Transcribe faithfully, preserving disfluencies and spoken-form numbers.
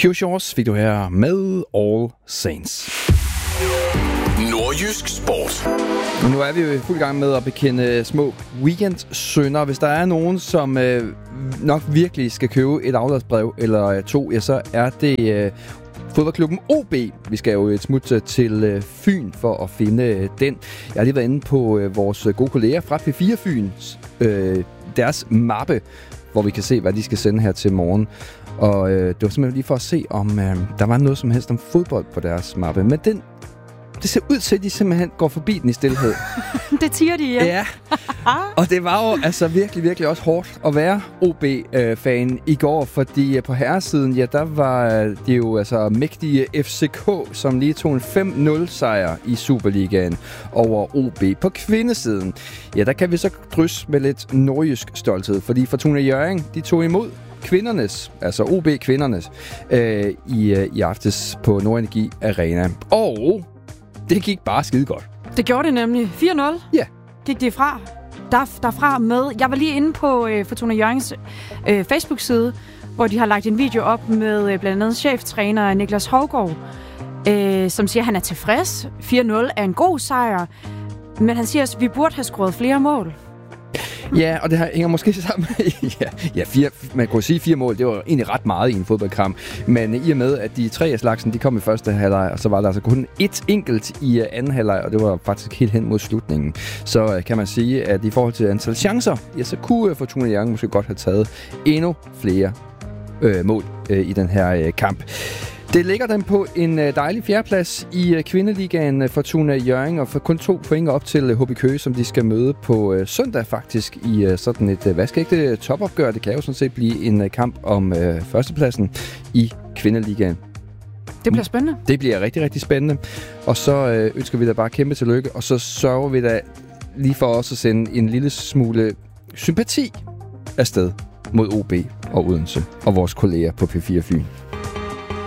Pure Shores fik du her med All Saints. Nordjysk Sport. Og nu er vi jo i fuld gang med at bekende små weekendsynder. Hvis der er nogen, som øh, nok virkelig skal købe et afladsbrev eller to, ja, så er det øh, fodboldklubben O B. Vi skal jo et smut til øh, Fyn for at finde øh, den. Jeg har lige været inde på øh, vores gode kolleger fra P fire Fyns, øh, deres mappe, hvor vi kan se, hvad de skal sende her til morgen. Og øh, det var simpelthen lige for at se, om øh, der var noget som helst om fodbold på deres mappe. Men den, det ser ud til, at de simpelthen går forbi den i stilhed. Det siger de, ja. Ja, og det var jo altså virkelig, virkelig også hårdt at være O B-fan i går, fordi på herresiden, ja, der var det jo altså mægtige F C K, som lige tog en fem nul sejr i Superligaen over O B. På kvindesiden, ja, der kan vi så drysse med lidt nordjysk stolthed, fordi Fortuna Hjørring, de tog imod kvindernes, altså O B-kvindernes, øh, i, øh, i aftes på Nordenergi Arena. Og det gik bare skide godt. Det gjorde det nemlig. fire nul. Ja. Gik det fra. Der, derfra med. Jeg var lige inde på øh, Fortuna Hjørrings øh, Facebook-side, hvor de har lagt en video op med øh, blandt andet cheftræner Niklas Hovgaard, øh, som siger, at han er tilfreds. fire nul er en god sejr, men han siger også, at vi burde have scoret flere mål. Ja, og det her hænger måske sammen med, ja, ja fire, man kunne sige fire mål, det var egentlig ret meget i en fodboldkamp, men i og med, at de tre af slagsen, de kom i første halvleg, og så var der altså kun et enkelt i anden halvleg, og det var faktisk helt hen mod slutningen. Så kan man sige, at i forhold til antal chancer, ja, så kunne Fortuna Hjørring måske godt have taget endnu flere øh, mål øh, i den her øh, kamp. Det ligger dem på en dejlig fjerdeplads i kvindeligaen Fortuna Hjørring, og for kun to point op til H B Køge, som de skal møde på søndag faktisk i sådan et vaskeægte topopgør. Det kan jo sådan set blive en kamp om førstepladsen i kvindeligaen. Det bliver spændende. Det bliver rigtig, rigtig spændende. Og så ønsker vi da bare kæmpe tillykke, og så sørger vi da lige for os at sende en lille smule sympati afsted mod O B og Odense og vores kolleger på P fire Fyn.